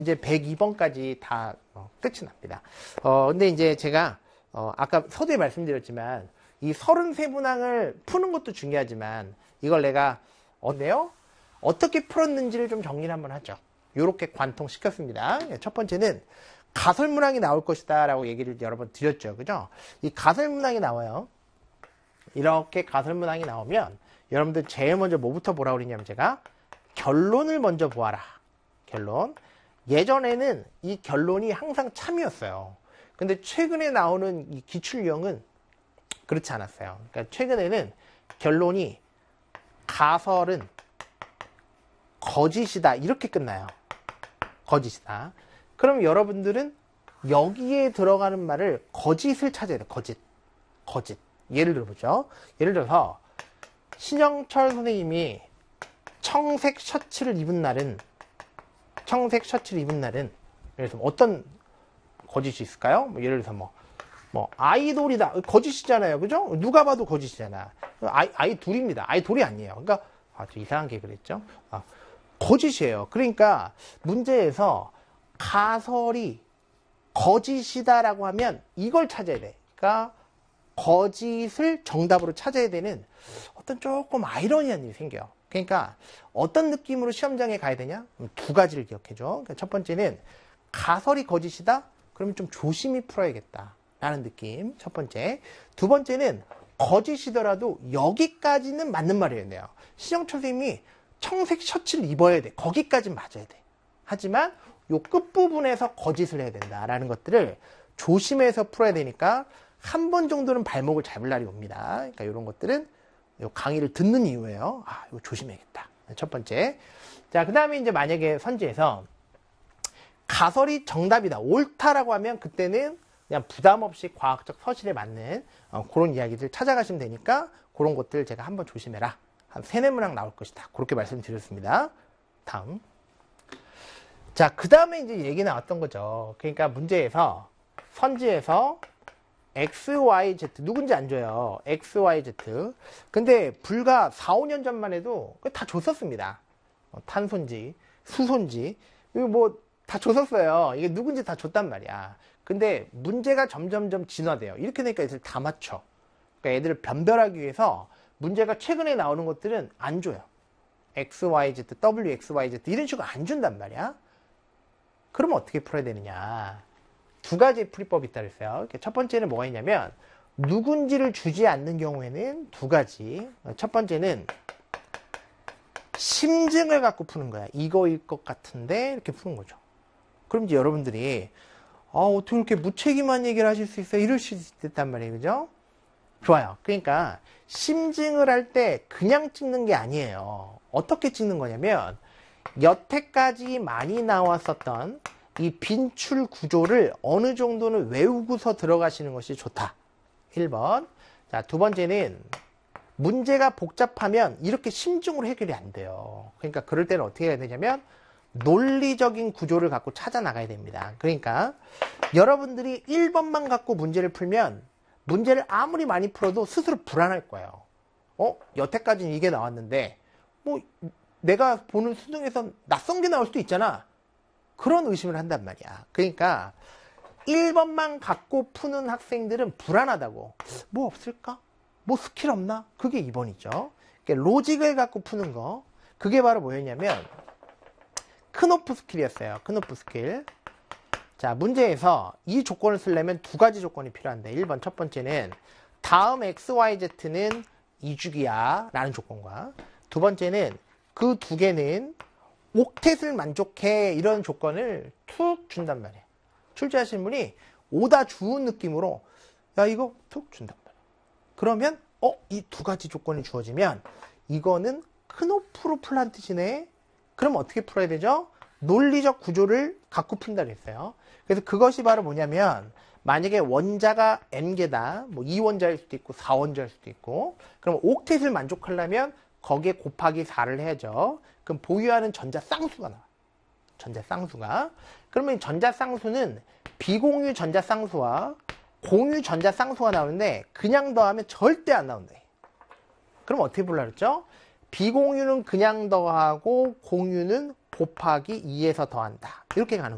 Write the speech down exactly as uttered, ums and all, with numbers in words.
이제 백이 번까지 다 어, 끝이 납니다. 어, 근데 이제 제가 어, 아까 서두에 말씀드렸지만 이 서른세 문항을 푸는 것도 중요하지만 이걸 내가 어때요? 어떻게 풀었는지를 좀 정리를 한번 하죠. 요렇게 관통시켰습니다. 첫 번째는 가설문항이 나올 것이다 라고 얘기를 여러 번 드렸죠. 그죠? 이 가설문항이 나와요. 이렇게 가설문항이 나오면 여러분들 제일 먼저 뭐부터 보라고 그랬냐면 제가 결론을 먼저 보아라. 결론. 예전에는 이 결론이 항상 참이었어요. 근데 최근에 나오는 이 기출형은 그렇지 않았어요. 그러니까 최근에는 결론이 가설은 거짓이다 이렇게 끝나요. 거짓이다. 그럼 여러분들은 여기에 들어가는 말을 거짓을 찾아야 돼요. 거짓. 거짓. 예를 들어보죠. 예를 들어서 신영철 선생님이 청색 셔츠를 입은 날은 청색 셔츠를 입은 날은 그래서 어떤 거짓이 있을까요? 뭐 예를 들어서 뭐, 뭐 아이돌이다. 거짓이잖아요. 그죠? 누가 봐도 거짓이잖아. 아이, 아이돌입니다. 아이돌이 아니에요. 그러니까 아, 좀 이상한 게 그랬죠. 아, 거짓이에요. 그러니까 문제에서 가설이 거짓이다라고 하면 이걸 찾아야 돼. 그러니까 거짓을 정답으로 찾아야 되는 어떤 조금 아이러니한 일이 생겨요. 그러니까 어떤 느낌으로 시험장에 가야 되냐? 두 가지를 기억해줘. 그러니까 첫 번째는 가설이 거짓이다? 그러면 좀 조심히 풀어야겠다 라는 느낌. 첫 번째. 두 번째는 거짓이더라도 여기까지는 맞는 말이었네요. 신영철 선생님이 청색 셔츠를 입어야 돼. 거기까지는 맞아야 돼. 하지만 요 끝부분에서 거짓을 해야 된다라는 것들을 조심해서 풀어야 되니까 한 번 정도는 발목을 잡을 날이 옵니다. 그러니까 이런 것들은 요 강의를 듣는 이유예요. 아, 이거 조심해야겠다. 첫 번째. 자, 그 다음에 이제 만약에 선지에서 가설이 정답이다, 옳다라고 하면 그때는 그냥 부담 없이 과학적 서실에 맞는 어, 그런 이야기들 찾아가시면 되니까 그런 것들 제가 한번 조심해라. 한 세네 문항 나올 것이다. 그렇게 말씀드렸습니다. 다음. 자, 그 다음에 이제 얘기 나왔던 거죠. 그러니까 문제에서 선지에서 엑스, 와이, 제트 누군지 안 줘요. 엑스, 와이, 제트. 근데 불과 사, 오 년 전만 해도 다 줬었습니다. 어, 탄소인지 수소인지 이거 뭐 다 줬었어요. 이게 누군지 다 줬단 말이야. 근데 문제가 점점점 진화돼요. 이렇게 되니까 애들 다 맞춰. 그러니까 애들을 변별하기 위해서 문제가 최근에 나오는 것들은 안 줘요. 엑스, 와이, 제트, 더블유, 엑스, 와이, 제트 이런 식으로 안 준단 말이야. 그러면 어떻게 풀어야 되느냐? 두 가지 풀이법이 있다 그랬어요. 첫 번째는 뭐가 있냐면 누군지를 주지 않는 경우에는 두 가지. 첫 번째는 심증을 갖고 푸는 거야. 이거일 것 같은데 이렇게 푸는 거죠. 그럼 이제 여러분들이 아, 어떻게 이렇게 무책임한 얘기를 하실 수 있어요? 이럴 수 있단 말이에요. 그죠? 좋아요. 그러니까 심증을 할 때 그냥 찍는 게 아니에요. 어떻게 찍는 거냐면 여태까지 많이 나왔었던 이 빈출 구조를 어느 정도는 외우고서 들어가시는 것이 좋다. 일 번. 자, 두 번째는 문제가 복잡하면 이렇게 심증으로 해결이 안 돼요. 그러니까 그럴 때는 어떻게 해야 되냐면 논리적인 구조를 갖고 찾아 나가야 됩니다. 그러니까 여러분들이 일 번만 갖고 문제를 풀면 문제를 아무리 많이 풀어도 스스로 불안할 거예요. 어? 여태까지는 이게 나왔는데 뭐 내가 보는 수능에선 낯선 게 나올 수도 있잖아. 그런 의심을 한단 말이야. 그러니까 일 번만 갖고 푸는 학생들은 불안하다고. 뭐 없을까? 뭐 스킬 없나? 그게 이 번이죠. 그러니까 로직을 갖고 푸는 거. 그게 바로 뭐였냐면 크노프 스킬이었어요. 크노프 스킬. 자, 문제에서 이 조건을 쓰려면 두 가지 조건이 필요한데 일 번 첫 번째는 다음 엑스, 와이, 제트는 이주기야 라는 조건과 두 번째는 그 두 개는 옥텟을 만족해 이런 조건을 툭 준단 말이에요. 출제하신 분이 오다 주운 느낌으로 야 이거 툭 준단 말이에요. 그러면 어? 이 두 가지 조건이 주어지면 이거는 크노프로 풀란 뜻이네. 그럼 어떻게 풀어야 되죠? 논리적 구조를 갖고 푼다 그랬어요. 그래서 그것이 바로 뭐냐면 만약에 원자가 n개다. 뭐 이 원자일 수도 있고 사 원자일 수도 있고 그럼 옥텟을 만족하려면 거기에 곱하기 사를 해야죠. 그럼 보유하는 전자 쌍수가 나와. 전자 쌍수가. 그러면 전자 쌍수는 비공유 전자 쌍수와 공유 전자 쌍수가 나오는데 그냥 더하면 절대 안 나온다. 그럼 어떻게 보려고 그랬죠? 비공유는 그냥 더하고 공유는 곱하기 이에서 더한다. 이렇게 가는 거예요.